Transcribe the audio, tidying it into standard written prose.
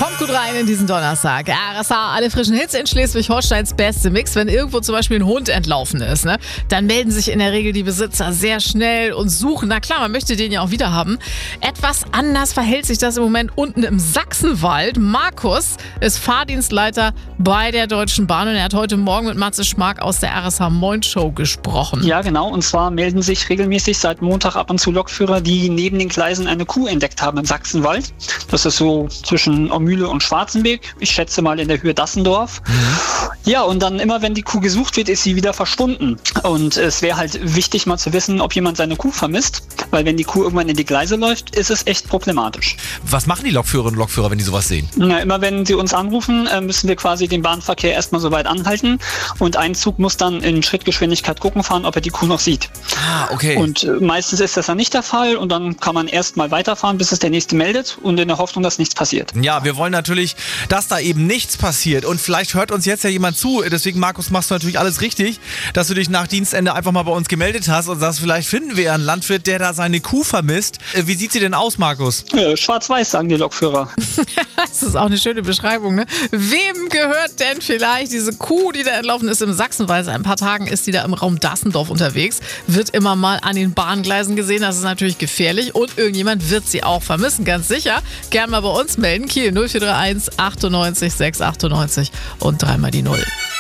Kommt gut rein in diesen Donnerstag. RSA, alle frischen Hits in Schleswig-Holsteins beste Mix. Wenn irgendwo zum Beispiel ein Hund entlaufen ist, ne, dann melden sich in der Regel die Besitzer sehr schnell und suchen. Na klar, man möchte den ja auch wieder haben. Etwas anders verhält sich das im Moment unten im Sachsenwald. Markus ist Fahrdienstleiter bei der Deutschen Bahn und er hat heute Morgen mit Matze Schmark aus der RSA Moin Show gesprochen. Ja, genau. Und zwar melden sich regelmäßig seit Montag ab und zu Lokführer, die neben den Gleisen eine Kuh entdeckt haben im Sachsenwald. Das ist so zwischen Mühle und Schwarzenberg. Ich schätze mal in der Höhe Dassendorf. Ja, und dann immer, wenn die Kuh gesucht wird, ist sie wieder verschwunden. Und es wäre halt wichtig, mal zu wissen, ob jemand seine Kuh vermisst. Weil wenn die Kuh irgendwann in die Gleise läuft, ist es echt problematisch. Was machen die Lokführerinnen und Lokführer, wenn die sowas sehen? Ja, immer wenn sie uns anrufen, müssen wir quasi den Bahnverkehr erstmal so weit anhalten. Und ein Zug muss dann in Schrittgeschwindigkeit gucken fahren, ob er die Kuh noch sieht. Ah, okay. Und meistens ist das dann nicht der Fall. Und dann kann man erstmal weiterfahren, bis es der Nächste meldet. Und in der Hoffnung, dass nichts passiert. Ja, wir wollen natürlich, dass da eben nichts passiert. Und vielleicht hört uns jetzt ja jemand zu. Deswegen, Markus, machst du natürlich alles richtig, dass du dich nach Dienstende einfach mal bei uns gemeldet hast und sagst, vielleicht finden wir ja einen Landwirt, der da seine Kuh vermisst. Wie sieht sie denn aus, Markus? Schwarz-weiß, sagen die Lokführer. Das ist auch eine schöne Beschreibung, ne? Wem gehört denn vielleicht diese Kuh, die da entlaufen ist im Sachsenwald? Seit ein paar Tagen ist die da im Raum Dassendorf unterwegs. Wird immer mal an den Bahngleisen gesehen. Das ist natürlich gefährlich. Und irgendjemand wird sie auch vermissen, ganz sicher. Gern mal bei uns melden. Kiel 0431 98 698 und dreimal die 0.